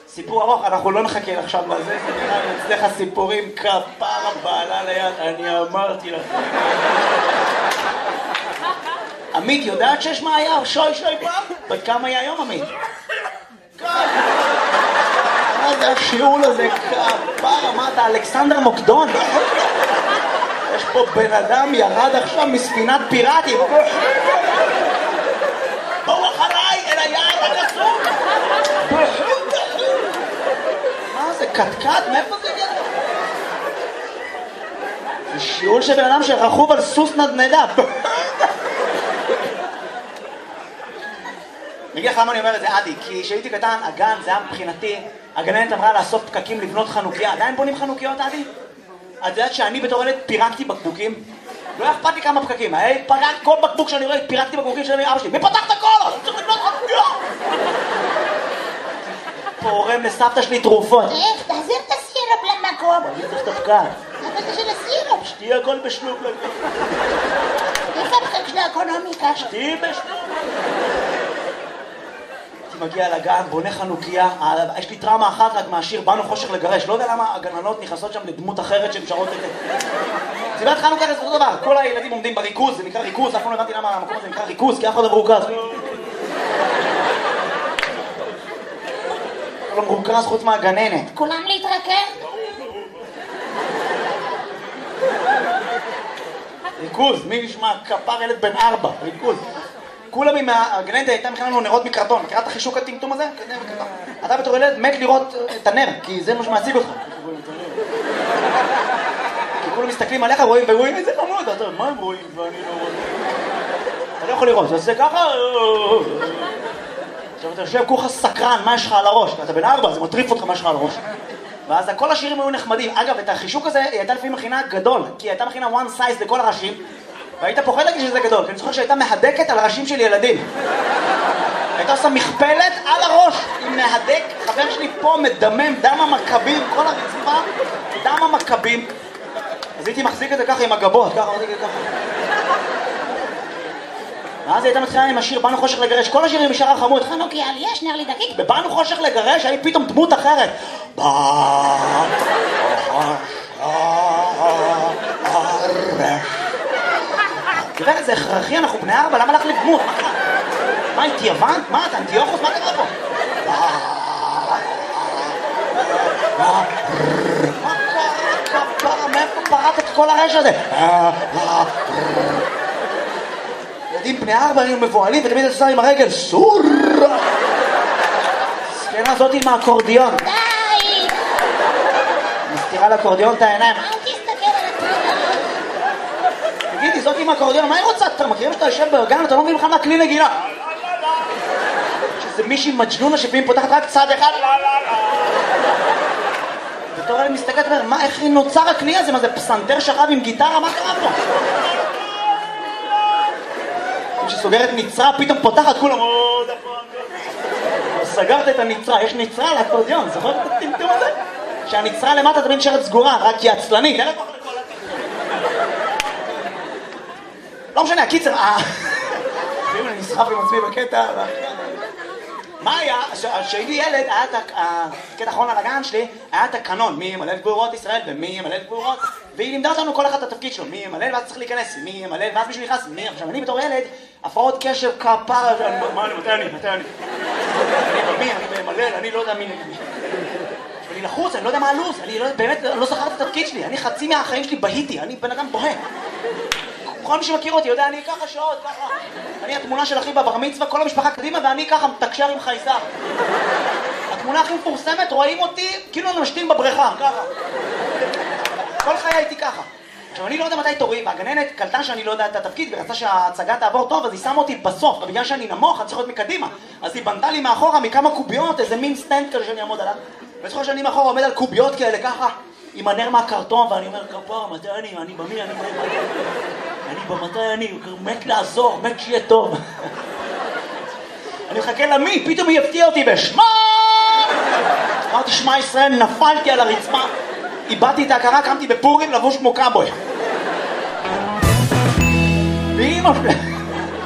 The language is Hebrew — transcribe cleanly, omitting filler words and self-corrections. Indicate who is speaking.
Speaker 1: סיפור ארוך, אנחנו לא נחכה עכשיו לזה, זה נראה לי אצלך סיפורים כפרה בעלה ליד, אני אמרתי לך. עמית, יודעת שיש מה היה? שוי פעם? בת כמה היה היום, עמית? מה זה השיעול הזה? כפרה, מה אתה, אלכסנדר מוקדון? יש פה בן אדם ירד עכשיו מספינת פיראטים. בואו אחריי אל היעד הקסום. מה זה, קטקט? מאיפה זה הגיע? זה שיעול של בן אדם שרכוב על סוס נדנדה. אני אגיד לך למה אני אומר את זה, עדי, כי כשהייתי קטן, הגן, זה היה מבחינתי, הגננת אמרה לאסוף פקקים לבנות חנוכיה. עדיין בונים חנוכיות, עדי? את יודעת שאני בתור ילד פירקתי בקבוקים? לא אכפת לי כמה פקקים, כל בקבוק שאני רואה, פירקתי בקבוקים של אבא שלי. מי פתח את הכל? אני צריך לבנות חנוכיה! פורם לסבתא שלי תרופות.
Speaker 2: תחזיר את הסירופ למקום.
Speaker 1: אני צריך את הפקק.
Speaker 2: אבל של הסירופ.
Speaker 1: שתהיה הכל בשלוק.
Speaker 2: איפה הפקק של האקונומיקה?
Speaker 1: שתהיה בשלוק. מגיע לגן, בונה חנוכיה, יש לי טראומה אחת רק מהשיר באנו חושך לגרש, לא יודע למה הגננות נכנסות שם לדמות אחרת שהן שרות את זה. סיבת חנוכה זה אותו דבר, כל הילדים עומדים בריכוז, זה נקרא ריכוז, אף פעם לא הבנתי למה המקום הזה נקרא ריכוז, כי אף אחד לא מרוכז. לא מרוכז חוץ מהגננת.
Speaker 2: כולם להתרכז?
Speaker 1: ריכוז, מי נשמע? כפר ילד בן 4, ריכוז. כולם עם הגננת הייתה מכינה לנו נרות מקרטון, מכירה את החישוק הטמטום הזה? אתה בתור ילד מת לראות את הנר, כי זה מה שמעציג אותך. כי כולם מסתכלים עליך ורואים איזה חמוד, אתה מה הם רואים ואני לא רואה? אתה לא יכול לראות, זה עושה ככה... עכשיו אתה יושב כולך סקרן, מה יש לך על הראש? אתה בן 4, זה מטריף אותך מה יש לך על הראש. ואז כל השירים היו נחמדים. אגב, את החישוק הזה היא הייתה לפעמים מכינה גדול, כי היא הייתה מכינה one size לכל הראשים, והיית פוחד להגיד שזה גדול, כי אני זוכר שהייתה מהדקת על הראשים של ילדים. הייתה עושה מכפלת על הראש עם מהדק, חבר שלי פה מדמם, דם המכבים, כל הרצפה, דם המכבים. אז הייתי מחזיק את זה ככה עם הגבות, ככה מחזיק את זה ככה. ואז הייתה מתחילה עם השיר באנו חושך לגרש, כל השירים משאר החמוד,
Speaker 2: חנוכיה, יש נר לי דקיק.
Speaker 1: בבאנו חושך לגרש, היה פתאום דמות אחרת. תראה, זה הכרחי, אנחנו בני 4, למה להחליף דמות? מה, התייוון? מה, אתה אנטיוכוס? מה קרה פה? מה קרה? מאיפה פרט את כל הרש הזה? ילדים בני 4 היו מבועלים ותמיד עושה עם הרגל סור! סקנה הזאת עם האקורדיון.
Speaker 2: די!
Speaker 1: מסתירה לאקורדיון את העיניים.
Speaker 2: אל תסתכל על התמונה.
Speaker 1: תגידי, זאת עם האקורדיון, מה היא רוצה? אתה מכירים שאתה יושב בארגן, אתה לא מבין בכלל מהכלי נגינה. שזה מישהי מג'נונה שפעמים פותחת רק צד אחד. בתור אלה מסתכלת ואומר, מה, איך נוצר הכלי הזה? מה זה פסנתר שכב עם גיטרה? מה קרה פה? כשסוגרת נצרה, פתאום פותחת כולם. סגרת את הנצרה, יש נצרה על האקורדיון, זוכרת את הטמטום הזה? שהנצרה למטה תמיד נשארת סגורה, רק היא עצלנית. לא משנה, הקיצר, ואם אני נסחף עם עצמי בקטע, מה היה? כשהייתי ילד, היה את הקטע האחרון על הגן שלי, היה את הקנון, מי ימלא את גבורות ישראל ומי ימלא את גבורות, והיא לימדה אותנו כל אחד את התפקיד שלו, מי ימלא ואז צריך להיכנס, מי ימלא ואז מישהו נכנס, מי? עכשיו אני בתור ילד, הפרעות קשב כפרה, מתי אני? אני ממלא, אני לא יודע מי נגד מי. אני לחוץ, אני לא יודע מה הלו"ז, אני באמת לא זכר את התפקיד שלי, אני חצי מהחיים שלי בהיתי, אני בן אדם בוהה. כל מי שמכיר אותי יודע, אני ככה שעות, ככה. אני התמונה של אחי בבר מצווה, כל המשפחה קדימה, ואני ככה מתקשר עם חייזר. התמונה הכי מפורסמת, רואים אותי, כאילו אני משתין בבריכה, ככה. כל חיי הייתי ככה. עכשיו, אני לא יודע מתי תורי, והגננת קלטה שאני לא יודע את התפקיד, ורצה שההצגה תעבור טוב, אז היא שמה אותי בסוף, בגלל שאני נמוך, אני צריך להיות מקדימה. אז היא בנתה לי מאחורה מכמה קוביות, איזה מין סטנד כזה שאני אעמוד עליו. וזוכר שאני מאחורה עומד על קוביות כאלה, ככה, עם הנר מהקרטון, ואני אומר, כפר, מתי אני במי, אני מת לעזור, מת שיהיה טוב. אני מחכה למי, פתאום היא הפתיעה אותי בשמה! אמרתי, שמע ישראל, נפלתי על הרצפה, איבדתי את ההכרה, קמתי בפורים לבוש כמו קאבוי. ואמא שלי...